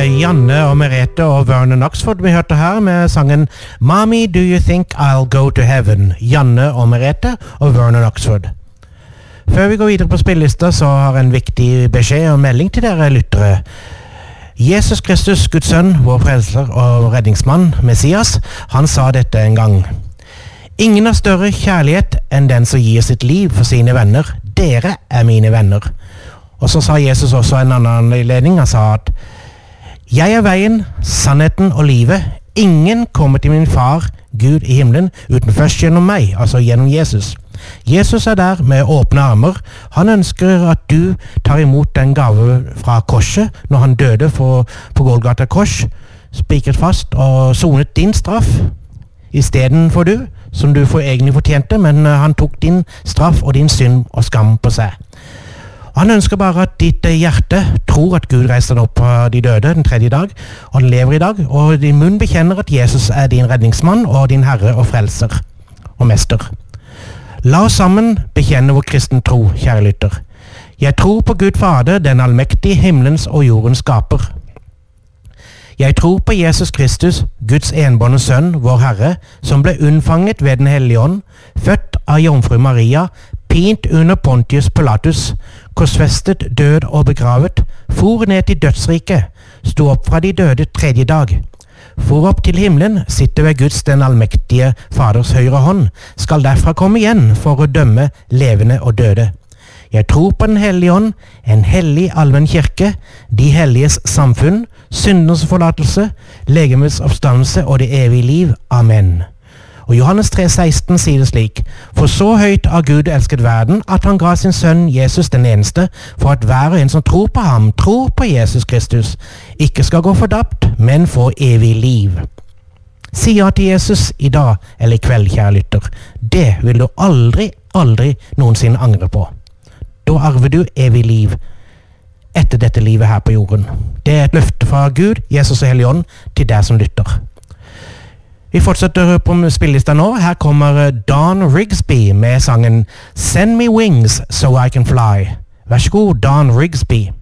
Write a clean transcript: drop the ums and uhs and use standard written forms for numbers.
Janne og Merete og Vernon Oxford vi hørte her med sangen Mommy, do you think I'll go to heaven? Janne og Merete og Vernon Oxford. Før vi går videre på spillelista så har jeg en viktig beskjed og melding til dere lyttere. Jesus Kristus, Guds sønn, vår frelser og redningsmann, Messias, han sa dette en gang. Ingen har større kjærlighet enn den som gir sitt liv for sine venner. Dere er mine venner. Og så sa Jesus også en annen anledning. Han sa at jeg er veien, sannheten og livet. Ingen kommer til min far, Gud i himmelen, uten først gjennom meg, altså gjennom Jesus. Jesus er der med åpne armer. Han ønsker at du tar imot den gave fra korset når han døde på Golgata kors, spikret fast og sonet din straff i stedet for du, som du egentlig fortjente, men han tok din straff og din synd og skam på seg. Han ønsker bare at ditt hjerte tror at Gud reiser den opp fra de døde den tredje dag, og den lever i dag, og din munn bekjenner at Jesus er din redningsmann og din herre og frelser og mester. La oss sammen bekjenne vår kristen tro, kjære lytter. Jeg tror på Gud Fader, den allmektige himmelens og jordens skaper. Jeg tror på Jesus Kristus, Guds enbårne sønn, vår Herre, som ble unnfanget ved den hellige ånd, født av jomfru Maria, pint under Pontius Pilatus, korsfestet, død og begravet, for ned til dødsriket, sto opp fra de døde tredje dag. For opp til himmelen, sitter ved Guds den allmektige Faders høyre hånd, skal derfra komme igjen for å dømme levende og døde. Jeg tror på den hellige ånd, en hellig allmenn kirke, de helliges samfunn, syndenes forlatelse, legemets oppstandelse og det evige liv. Amen. Og Johannes 3,16 sier det slik, for så høyt har Gud elsket verden, at han ga sin sønn Jesus den eneste, for at hver og en som tror på ham, tror på Jesus Kristus, ikke skal gå fordapt, men få evig liv. Si ja til Jesus i dag eller i kveld, kjære lytter. Det vil du aldri, aldri noensinne angre på. Da arver du evig liv etter dette livet her på jorden. Det er et løfte fra Gud, Jesus og Helligånd til deg som lytter. Vi fortsetter på spillelista nå. Her kommer Don Rigsby med sangen Send Me Wings So I Can Fly. Vær så god, Don Rigsby.